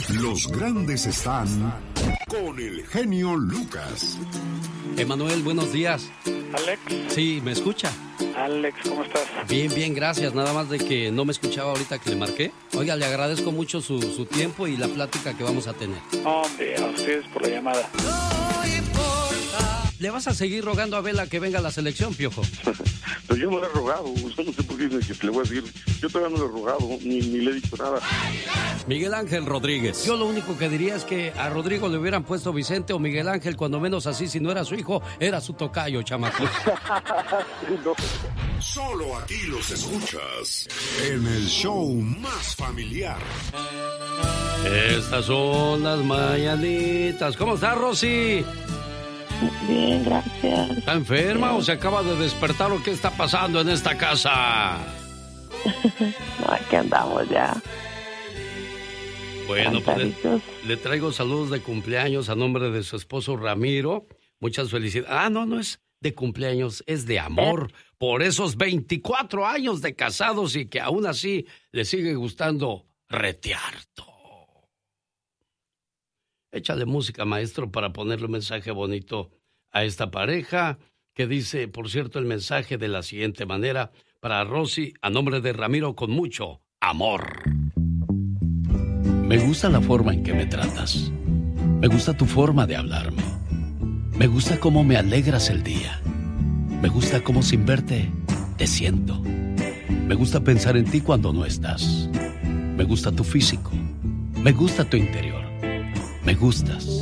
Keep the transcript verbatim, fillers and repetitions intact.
Los grandes están con el genio Lucas. Emanuel, buenos días. Alex. Sí, ¿me escucha? Alex, ¿cómo estás? Bien, bien, gracias. Nada más de que no me escuchaba ahorita que le marqué. Oiga, le agradezco mucho su, su tiempo y la plática que vamos a tener. Hombre, a ustedes por la llamada. No importa. ¿Le vas a seguir rogando a Vela que venga a la selección, Piojo? Pero yo no le he rogado, usted no sé por qué dice que le voy a decir. Yo todavía no le he rogado, ni, ni le he dicho nada. Miguel Ángel Rodríguez. Yo lo único que diría es que a Rodrigo le hubieran puesto Vicente o Miguel Ángel, cuando menos así, si no era su hijo, era su tocayo, chamaco. No. Solo aquí los escuchas en el show más familiar. Estas son las mañanitas. ¿Cómo está, Rosy? Bien, gracias. ¿Está enferma o se acaba de despertar o qué está pasando en esta casa? No, aquí andamos ya. Bueno, pues le, le traigo saludos de cumpleaños a nombre de su esposo Ramiro. Muchas felicidades. Ah, no, no es de cumpleaños, es de amor. Por esos veinticuatro años de casados y que aún así le sigue gustando retearto. Échale música, maestro, para ponerle un mensaje bonito a esta pareja, que dice, por cierto, el mensaje de la siguiente manera, para Rosy, a nombre de Ramiro, con mucho amor. Me gusta la forma en que me tratas. Me gusta tu forma de hablarme. Me gusta cómo me alegras el día. Me gusta cómo sin verte te siento. Me gusta pensar en ti cuando no estás. Me gusta tu físico. Me gusta tu interior. Me gustas.